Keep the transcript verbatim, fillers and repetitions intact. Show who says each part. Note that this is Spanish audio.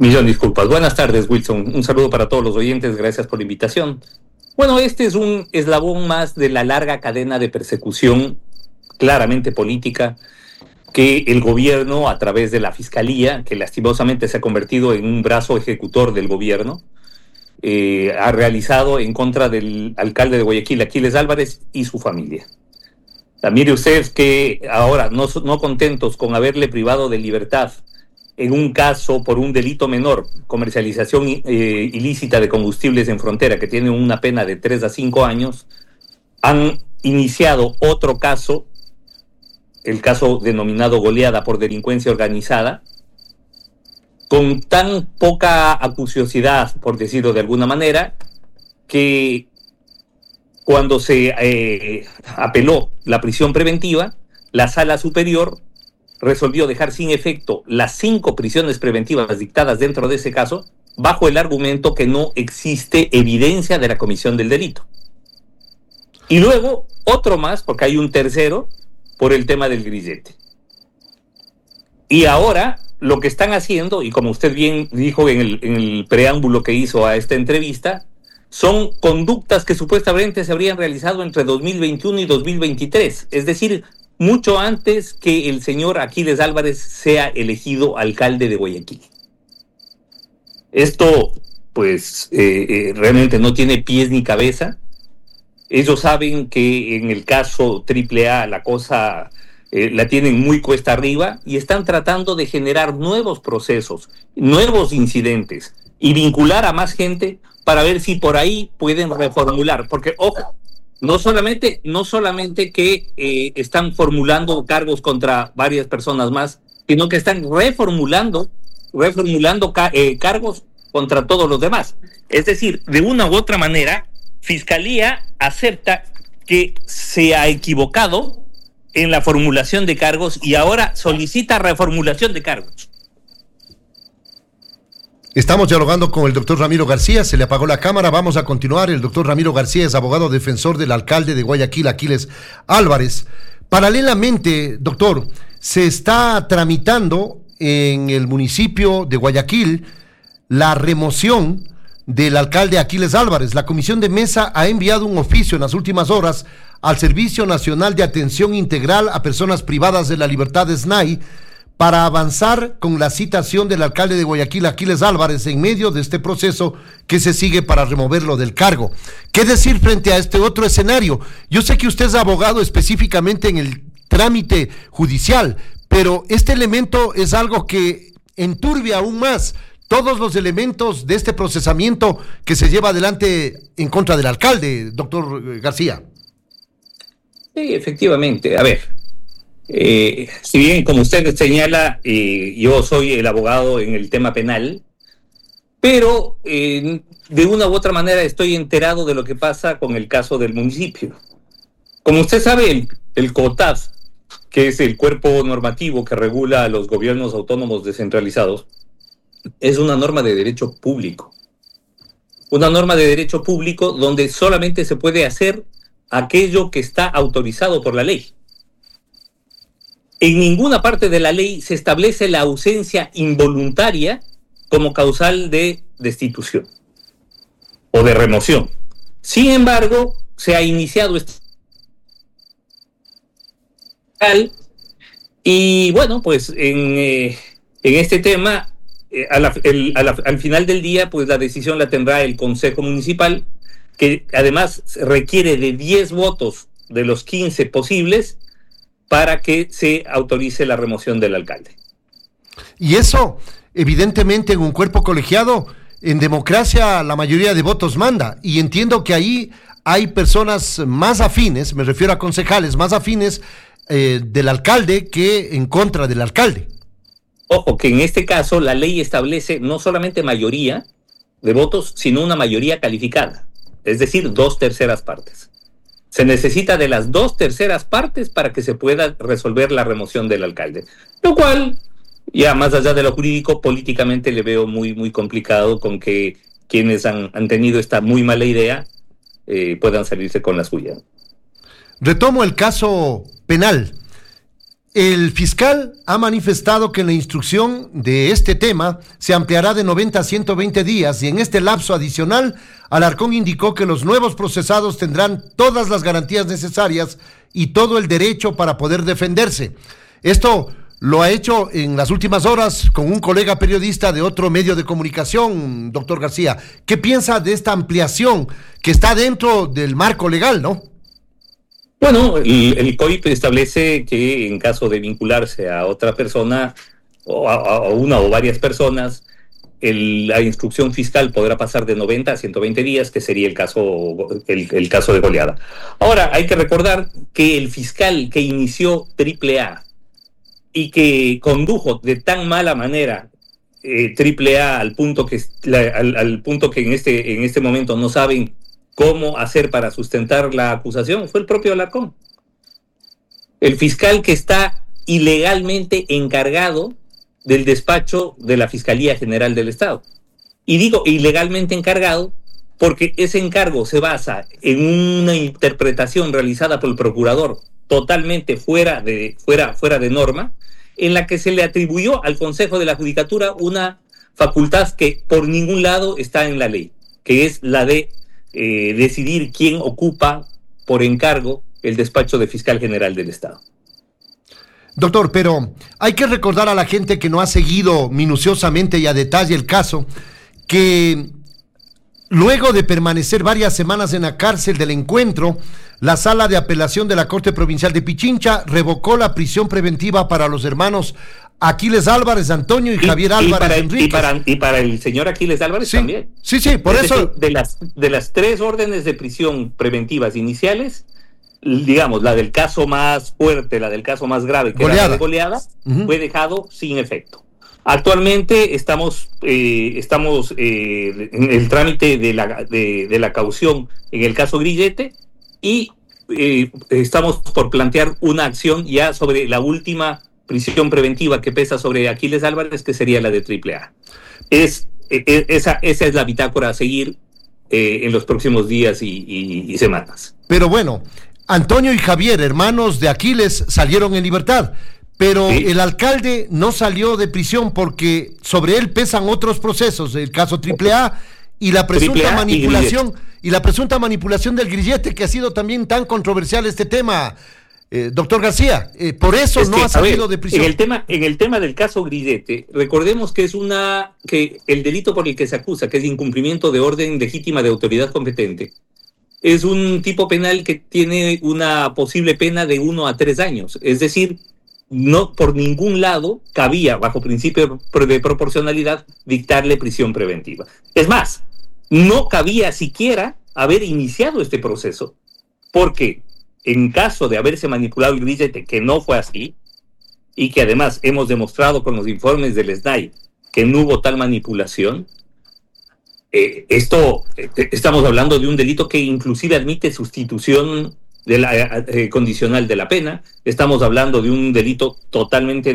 Speaker 1: Millón disculpas. Buenas tardes, Wilson. Un saludo para todos los oyentes. Gracias por la invitación. Bueno, este es un eslabón más de la larga cadena de persecución claramente política que el gobierno, a través de la Fiscalía, que lastimosamente se ha convertido en un brazo ejecutor del gobierno, eh, ha realizado en contra del alcalde de Guayaquil, Aquiles Álvarez, y su familia. Mire usted que ahora, no, no contentos con haberle privado de libertad en un caso por un delito menor, comercialización eh, ilícita de combustibles en frontera, que tiene una pena de tres a cinco años, han iniciado otro caso, el caso denominado Goleada por delincuencia organizada, con tan poca acuciosidad, por decirlo de alguna manera, que cuando se eh, apeló la prisión preventiva, la Sala Superior resolvió dejar sin efecto las cinco prisiones preventivas dictadas dentro de ese caso, bajo el argumento que no existe evidencia de la comisión del delito. Y luego otro más, porque hay un tercero, por el tema del grillete. Y ahora lo que están haciendo, y como usted bien dijo en el, en el preámbulo que hizo a esta entrevista, son conductas que supuestamente se habrían realizado entre dos mil veintiuno y dos mil veintitrés, es decir, mucho antes que el señor Aquiles Álvarez sea elegido alcalde de Guayaquil. Esto, pues, eh, eh, realmente no tiene pies ni cabeza. Ellos saben que en el caso Triple A la cosa eh, la tienen muy cuesta arriba y están tratando de generar nuevos procesos, nuevos incidentes y vincular a más gente para ver si por ahí pueden reformular. Porque, ojo, no solamente, no solamente que eh, están formulando cargos contra varias personas más, sino que están reformulando, reformulando ca- eh, cargos contra todos los demás. Es decir, de una u otra manera, Fiscalía acepta que se ha equivocado en la formulación de cargos y ahora solicita reformulación de cargos.
Speaker 2: Estamos dialogando con el doctor Ramiro García, se le apagó la cámara, vamos a continuar. El doctor Ramiro García es abogado defensor del alcalde de Guayaquil, Aquiles Álvarez. Paralelamente, doctor, se está tramitando en el municipio de Guayaquil la remoción del alcalde Aquiles Álvarez. La Comisión de Mesa ha enviado un oficio en las últimas horas al Servicio Nacional de Atención Integral a Personas Privadas de la Libertad, S N A I, para avanzar con la citación del alcalde de Guayaquil, Aquiles Álvarez, en medio de este proceso que se sigue para removerlo del cargo. ¿Qué decir frente a este otro escenario? Yo sé que usted es abogado específicamente en el trámite judicial, pero este elemento es algo que enturbia aún más todos los elementos de este procesamiento que se lleva adelante en contra del alcalde, doctor García.
Speaker 1: Sí, efectivamente. A ver, eh, si bien, como usted señala, eh, yo soy el abogado en el tema penal, pero eh, de una u otra manera estoy enterado de lo que pasa con el caso del municipio. Como usted sabe, el, el COTAD, que es el cuerpo normativo que regula a los gobiernos autónomos descentralizados, es una norma de derecho público. Una norma de derecho público donde solamente se puede hacer aquello que está autorizado por la ley. En ninguna parte de la ley se establece la ausencia involuntaria como causal de destitución o de remoción. Sin embargo, se ha iniciado este y bueno, pues en, eh, en este tema Eh, a la, el, a la, al final del día, pues la decisión la tendrá el Consejo Municipal, que además requiere de diez votos de los quince posibles para que se autorice la remoción del alcalde.
Speaker 2: Y eso, evidentemente, en un cuerpo colegiado, en democracia la mayoría de votos manda, y entiendo que ahí hay personas más afines, me refiero a concejales más afines eh, del alcalde que en contra del alcalde.
Speaker 1: Ojo, que en este caso la ley establece no solamente mayoría de votos, sino una mayoría calificada, es decir, dos terceras partes. Se necesita de las dos terceras partes para que se pueda resolver la remoción del alcalde, lo cual, ya más allá de lo jurídico, políticamente le veo muy, muy complicado con que quienes han, han tenido esta muy mala idea eh, puedan salirse con la suya.
Speaker 2: Retomo el caso penal. el fiscal ha manifestado que la instrucción de este tema se ampliará de noventa a ciento veinte días y en este lapso adicional, Alarcón indicó que los nuevos procesados tendrán todas las garantías necesarias y todo el derecho para poder defenderse. Esto lo ha hecho en las últimas horas con un colega periodista de otro medio de comunicación, doctor García. ¿Qué piensa de esta ampliación que está dentro del marco legal, no?
Speaker 1: Bueno, el, el C O I P establece que en caso de vincularse a otra persona o a, a una o varias personas, el, la instrucción fiscal podrá pasar de noventa a ciento veinte días, que sería el caso, el, el caso de Goleada. Ahora, hay que recordar que el fiscal que inició Triple A y que condujo de tan mala manera eh, Triple A al punto que la, al, al punto que en este en este momento no saben cómo hacer para sustentar la acusación, fue el propio Alarcón. El fiscal que está ilegalmente encargado del despacho de la Fiscalía General del Estado. Y digo ilegalmente encargado porque ese encargo se basa en una interpretación realizada por el procurador totalmente fuera de, fuera, fuera de norma, en la que se le atribuyó al Consejo de la Judicatura una facultad que por ningún lado está en la ley, que es la de Eh, decidir quién ocupa por encargo el despacho de fiscal general del Estado.
Speaker 2: Doctor, pero hay que recordar a la gente que no ha seguido minuciosamente y a detalle el caso, que luego de permanecer varias semanas en la cárcel del Encuentro, la Sala de Apelación de la Corte Provincial de Pichincha revocó la prisión preventiva para los hermanos Aquiles Álvarez Antonio y, y Javier Álvarez
Speaker 1: y para,
Speaker 2: Enríquez.
Speaker 1: Y para, y para el señor Aquiles Álvarez
Speaker 2: sí,
Speaker 1: también.
Speaker 2: Sí, sí, por
Speaker 1: es
Speaker 2: eso...
Speaker 1: Decir, de, las, de las tres órdenes de prisión preventivas iniciales, digamos, la del caso más fuerte, la del caso más grave, que
Speaker 2: goleada.
Speaker 1: era la de Goleada, uh-huh. fue dejado sin efecto. Actualmente estamos, eh, estamos eh, en el trámite de la, de, de la caución en el caso Grillete y eh, estamos por plantear una acción ya sobre la última prisión preventiva que pesa sobre Aquiles Álvarez, que sería la de Triple A. Es, es, esa, esa es la bitácora a seguir eh, en los próximos días y, y, y semanas.
Speaker 2: Pero bueno, Antonio y Javier, hermanos de Aquiles, salieron en libertad, pero sí. El alcalde no salió de prisión porque sobre él pesan otros procesos, el caso Triple A y la presunta manipulación y, y la presunta manipulación del grillete, que ha sido también tan controversial este tema. Eh, doctor García, eh, por eso es no que, ha salido ver, de prisión.
Speaker 1: En el tema, en el tema del caso Grillete, recordemos que es una que el delito por el que se acusa, que es incumplimiento de orden legítima de autoridad competente, es un tipo penal que tiene una posible pena de uno a tres años. Es decir, no por ningún lado cabía, bajo principio de proporcionalidad, dictarle prisión preventiva. Es más, no cabía siquiera haber iniciado este proceso, porque en caso de haberse manipulado el grillete, que no fue así, y que además hemos demostrado con los informes del S D A I que no hubo tal manipulación, eh, esto, eh, estamos hablando de un delito que inclusive admite sustitución de la, eh, condicional de la pena, estamos hablando de un delito totalmente